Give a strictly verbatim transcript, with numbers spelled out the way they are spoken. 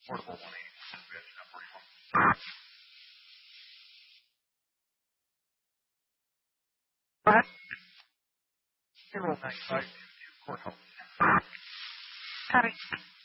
Portable one eighty. Zero nine five two two courthouse. Copy.